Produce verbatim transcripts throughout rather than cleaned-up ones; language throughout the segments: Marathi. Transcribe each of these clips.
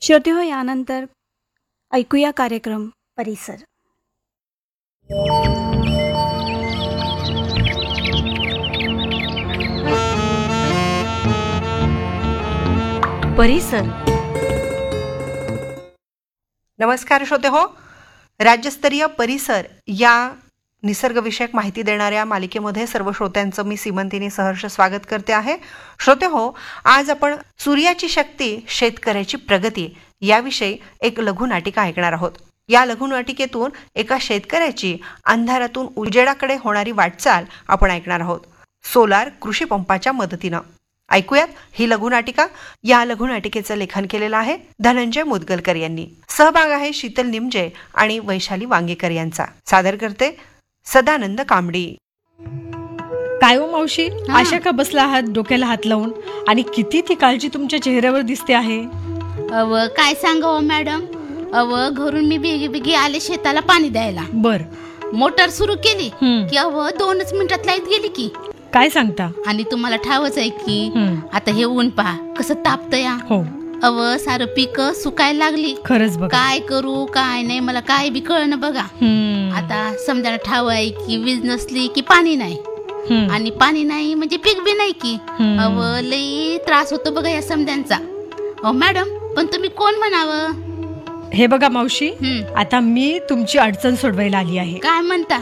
श्रोते हो, यानंतर ऐकूया कार्यक्रम परिसर. परिसर. नमस्कार श्रोते हो, राज्यस्तरीय परिसर या निसर्गविषयक माहिती देणाऱ्या मालिकेमध्ये सर्व श्रोत्यांचं मी सीमंतीने सहर्ष स्वागत करते आहे. श्रोते हो, आज आपण सूर्याची शक्ती शेतकऱ्याची प्रगती याविषयी एक लघुनाटिका ऐकणार आहोत. या लघुनाटिकेतून एका शेतकऱ्याची अंधारातून उजेडाकडे होणारी वाटचाल आपण ऐकणार आहोत, सोलार कृषी पंपाच्या मदतीनं. ऐकूयात ही लघुनाटिका. या लघुनाटिकेचं लेखन केलेलं आहे धनंजय मुदगलकर यांनी. सहभाग आहे शीतल निमजे आणि वैशाली वांगेकर यांचा. सादर करते सदानंद कांबडी. काय हो मावशी, अशा का बसला आहात डोक्याला हात लावून? आणि किती ती काळजी तुमच्या चेहऱ्यावर दिसते आहे. अव काय सांगावं मॅडम, अव घरून मी बेगी बेगी आले शेताला पाणी द्यायला. बर. मोटर सुरू केली की अव दोनच मिनिटात लाईट गेली की. काय सांगता? आणि तुम्हाला ठावच आहे की आता हे ऊन पहा कसं तापतंय. हो. अव सारं पीक सुकायला लागली. खरंच बघा, काय करू काय नाही मला काय बी कळणं बघा. आता समजा ठाव आहे की वीज नसली की पाणी नाही, आणि पाणी नाही म्हणजे पीक बी नाही की. अव लई त्रास होतो बघा या समध्यांचा. अहो मॅडम, पण तुम्ही कोण म्हणावं? हे बघा मावशी, आता मी तुमची अडचण सोडवायला आली आहे. काय म्हणता?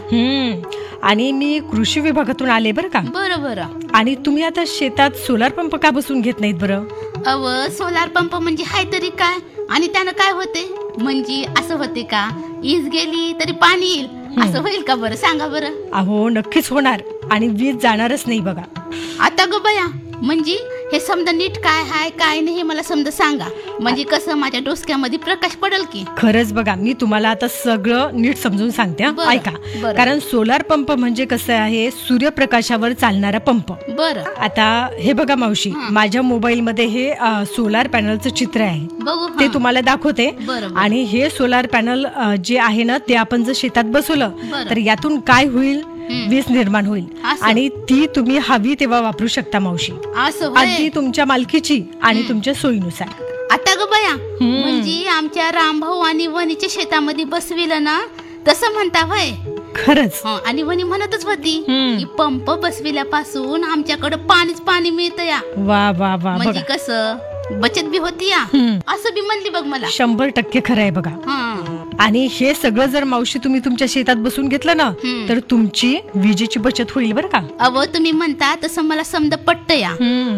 आणि मी कृषी विभागातून आले बरं का. बरं बरं. आणि तुम्ही आता शेतात सोलार पंप का बसून घेत नाहीत बरं? अव सोलार पंप म्हणजे हाय तरी काय, आणि त्यानं काय होते म्हणजे असं होते का, वीज गेली तरी पाणी येईल असं होईल का बरं सांगा बरं? अहो नक्कीच होणार, आणि वीज जाणारच नाही बघा. आता ग बया, म्हणजे हे समजा नीट काय हाय काय नाही हे मला समजा सांगा, म्हणजे कसं माझ्या डोसक्यामध्ये प्रकाश पडेल की. खरंच बघा, मी तुम्हाला आता सगळं नीट समजून सांगते. ऐका, कारण सोलार पंप म्हणजे कसं आहे, सूर्यप्रकाशावर चालणारा पंप. बरं. आता हे बघा मावशी, माझ्या मोबाईल मध्ये हे सोलार पॅनलचं चित्र आहे, ते तुम्हाला दाखवते. आणि हे सोलार पॅनल जे आहे ना, ते आपण जर शेतात बसवलं तर यातून काय होईल, वीज निर्माण होईल, आणि ती तुम्ही हवी तेव्हा वापरू शकता मावशी, अगदी तुमच्या मालकीची आणि तुमच्या सोयीनुसार. आता ग बया, म्हणजे आमच्या रामभाऊ आणि वनीच्या शेतामध्ये बसविलं ना तसं म्हणता होय? खरंच. आणि वनी म्हणतच होती की पंप बसविल्यापासून आमच्याकडे पाणीच पाणी मिळतं या. वा वा वा. म्हणजे कसं बचत बी होती या, असं बी म्हणली बघ मला. शंभर टक्के खरं आहे बघा. आणि हे सगळं जर मावशी तुम्ही तुमच्या शेतात बसून घेतलं ना, तर तुमची विजेची बचत होईल बरं का. अव तुम्ही म्हणता तसं मला समजा पटतं या.